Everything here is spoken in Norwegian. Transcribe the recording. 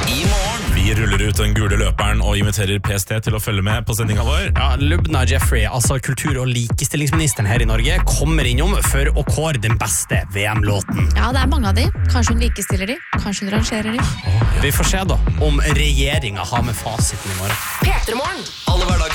I morgen. Vi ruller ut den gule løperen og inviterer PST til å følge med på sendingen vår. Ja, Lubna Jeffrey, altså kultur- og likestillingsministeren her i Norge, kommer innom for å kåre den beste VM-låten. Ja, det mange av de. Kanskje hun likestiller de, kanskje hun rangerer de. Vi får se da om regjeringen har med fasiten i morgen. P3 Morgen. Alle hverdager